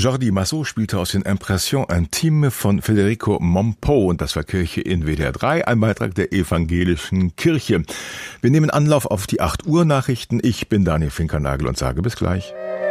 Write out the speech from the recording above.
Jordi Massot spielte aus den Impressions Intimes von Federico Mompo und das war Kirche in WDR 3, ein Beitrag der evangelischen Kirche. Wir nehmen Anlauf auf die 8 Uhr Nachrichten. Ich bin Daniel Finkernagel und sage bis gleich.